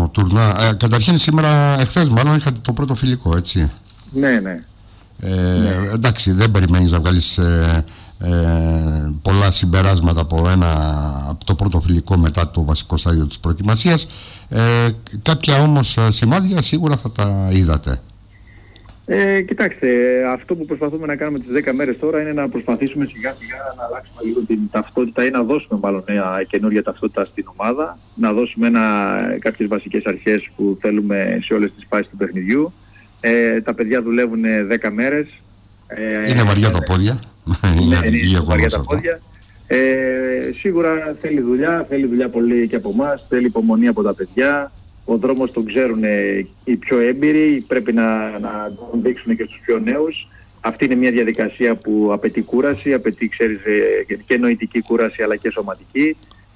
τουρνά. Καταρχήν σήμερα, εχθές μάλλον, είχατε το πρώτο φιλικό, έτσι? Ναι, ναι. Εντάξει, δεν περιμένεις να βγάλεις πολλά συμπεράσματα από το πρώτο φιλικό μετά το βασικό στάδιο της προετοιμασίας. Κάποια όμως σημάδια σίγουρα θα τα είδατε. Κοιτάξτε, αυτό που προσπαθούμε να κάνουμε τις 10 μέρες τώρα είναι να προσπαθήσουμε σιγά σιγά να αλλάξουμε λίγο την ταυτότητα ή να δώσουμε μάλλον μια καινούργια ταυτότητα στην ομάδα, να δώσουμε κάποιες βασικές αρχές που θέλουμε σε όλες τις φάσεις του παιχνιδιού. Τα παιδιά δουλεύουν 10 μέρες. Είναι βαριά τα πόδια. Είναι βαριά τα πόδια. Σίγουρα θέλει δουλειά πολύ και από εμάς, θέλει υπομονή από τα παιδιά. Ο δρόμος τον ξέρουν οι πιο έμπειροι, πρέπει να τον δείξουν και στους πιο νέους. Αυτή είναι μια διαδικασία που απαιτεί κούραση, απαιτεί, ξέρεις, και νοητική κούραση αλλά και σωματική.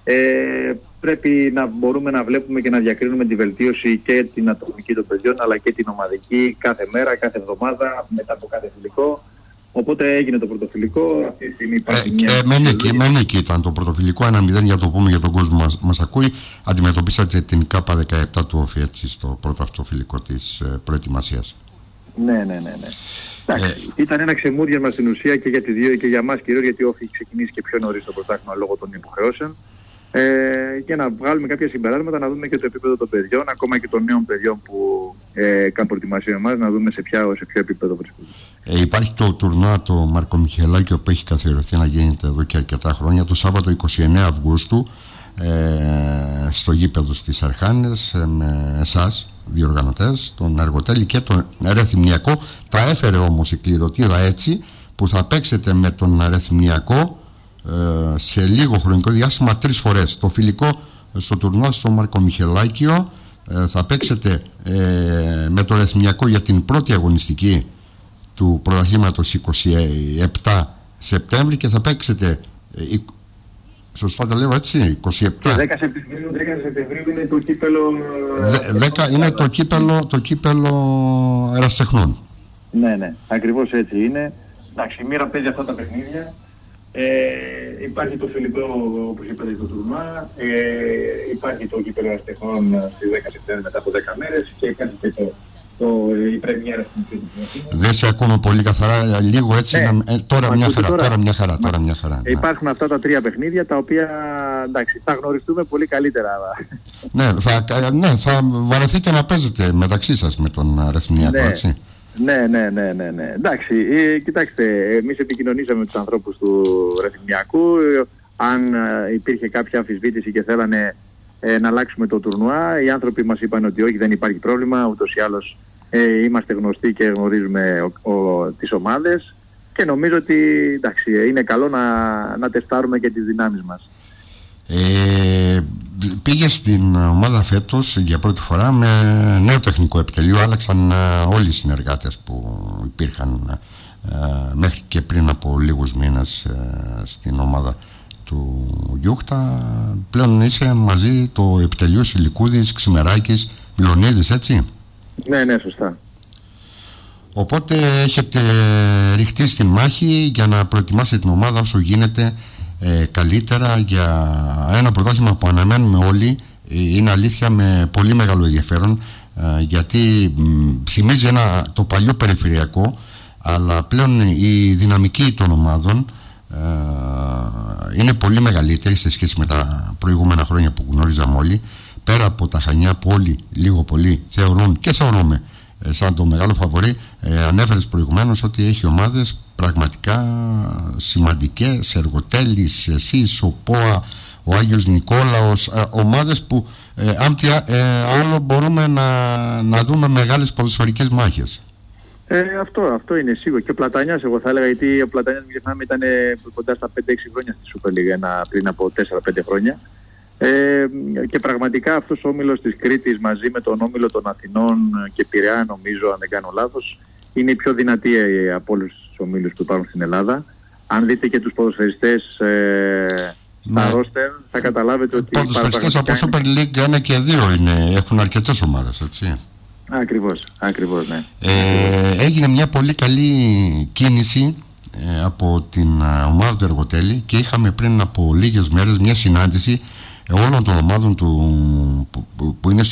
Πρέπει να μπορούμε να βλέπουμε και να διακρίνουμε τη βελτίωση και την ατομική των παιδιών αλλά και την ομαδική κάθε μέρα, κάθε εβδομάδα, μετά από κάθε φιλικό. Οπότε έγινε το πρωτοφιλικό. Αυτή τη στιγμή υπάρχει με νίκη ήταν το πρωτοφιλικό, 1-0, για το πούμε για τον κόσμο μας ακούει. Αντιμετωπίσατε την ΚΑΠΑ 17 του Όφη, έτσι, στο πρώτο αυτό φιλικό της προετοιμασίας. Ναι. Εντάξει, ήταν ένα ξεμούδιασμα στην ουσία και για τις δύο και για μας κυρίως, γιατί ο Όφη ξεκινήσει και πιο νωρίς το πρωτάθλημα λόγω των υποχρεώσεων. Και να βγάλουμε κάποια συμπεράσματα, να δούμε και το επίπεδο των παιδιών, ακόμα και των νέων παιδιών που κάνουν προετοιμασία εμάς, να δούμε σε ποιο επίπεδο βρίσκονται. Υπάρχει το τουρνουά το Μάρκο Μιχελάκιο που έχει καθιερωθεί να γίνεται εδώ και αρκετά χρόνια, το Σάββατο 29 Αυγούστου στο γήπεδο στις Αρχάνες, με εσάς διοργανωτές, τον Αργοτέλη και τον Ρεθυμνιακό. Τα έφερε όμως η κληρωτίδα έτσι που θα παίξετε με τον Ρεθυμνιακό σε λίγο χρονικό διάστημα 3 φορές. Το φιλικό στο τουρνουά στο Μάρκο Μιχελάκιο θα παίξετε με το Ρεθυμνιακό για την πρώτη αγωνιστική του πρωταθλήματος 27 Σεπτέμβρη και θα παίξετε, σωστά τα λέω έτσι, 27. 10 Σεπτεμβρίου είναι το κύπελο. 10 είναι το κύπελο Ερασιτεχνών. Ναι, ακριβώς έτσι είναι. Εντάξει, η μοίρα παίζει αυτά τα παιχνίδια. Υπάρχει το φιλικό, όπως είπατε, το τουρνουά. Υπάρχει το κύπελο Ερασιτεχνών στις 10 Σεπτέμβρη μετά από 10 μέρες και υπάρχει και η πρεμιέρα στην Κύπρο. Δεν σε ακούμε πολύ καθαρά, λίγο έτσι. Τώρα μια χαρά. Υπάρχουν αυτά τα 3 παιχνίδια τα οποία, εντάξει, θα γνωριστούμε πολύ καλύτερα. Θα βαρεθείτε να παίζετε μεταξύ σας με τον Ρεθυμνιακό, έτσι. Ναι. Εντάξει, κοιτάξτε, εμείς επικοινωνήσαμε με τους ανθρώπους του Ρεθυμνιακού. Αν υπήρχε κάποια αμφισβήτηση και θέλανε να αλλάξουμε το τουρνουά, οι άνθρωποι μας είπαν ότι όχι, δεν υπάρχει πρόβλημα, ούτως ή άλλως είμαστε γνωστοί και γνωρίζουμε τις ομάδες και νομίζω ότι, εντάξει, είναι καλό να τεστάρουμε και τις δυνάμεις μας. Πήγε στην ομάδα φέτος για πρώτη φορά με νέο τεχνικό επιτελείο. Άλλαξαν όλοι οι συνεργάτες που υπήρχαν μέχρι και πριν από λίγους μήνες στην ομάδα του Γιούχτα. Πλέον είσαι μαζί το επιτελείο Σιλικούδης, Ξημεράκης, Μιλονίδης, έτσι? Ναι, σωστά. Οπότε έχετε ρηχτεί στην μάχη για να προετοιμάσετε την ομάδα όσο γίνεται καλύτερα για ένα πρωτάθλημα που αναμένουμε όλοι. Είναι αλήθεια με πολύ μεγάλο ενδιαφέρον, γιατί θυμίζει το παλιό περιφερειακό, αλλά πλέον η δυναμική των ομάδων είναι πολύ μεγαλύτερη σε σχέση με τα προηγούμενα χρόνια που γνώριζαμε όλοι. Πέρα από τα Χανιά που όλοι λίγο πολύ θεωρούν και θεωρούμε σαν το μεγάλο φαβορί, ανέφερες προηγουμένως ότι έχει ομάδες πραγματικά σημαντικές, Εργοτέλης, εσείς, ο ΠΟΑ, ο Άγιος Νικόλαος, ομάδες που αν τι άλλο μπορούμε να δούμε μεγάλες ποδοσφαιρικές μάχες. Αυτό είναι σίγουρο. Και ο Πλατανιάς, εγώ θα έλεγα, γιατί ο Πλατανιάς, μην ξεχνάμε, ήταν κοντά στα 5-6 χρόνια στη Super League πριν από 4-5 χρόνια. Και πραγματικά αυτός ο όμιλος της Κρήτης μαζί με τον όμιλο των Αθηνών και Πειραιά, νομίζω, αν δεν κάνω λάθος, είναι η πιο δυνατή από όλους τους ομίλους που υπάρχουν στην Ελλάδα. Αν δείτε και τους ποδοσφαιριστές στα ρόστερ, θα καταλάβετε ότι οι ποδοσφαιριστές από Super League 1 και 2 έχουν αρκετές ομάδες, έτσι. Ακριβώς, ναι. Έγινε μια πολύ καλή κίνηση από την ομάδα του Εργοτέλη και είχαμε πριν από λίγες μέρες μια συνάντηση όλων των ομάδων που είναι